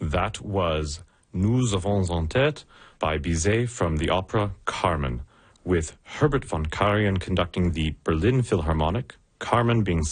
That was Nous avons en tête by Bizet from the opera Carmen, with Herbert von Karajan conducting the Berlin Philharmonic, Carmen being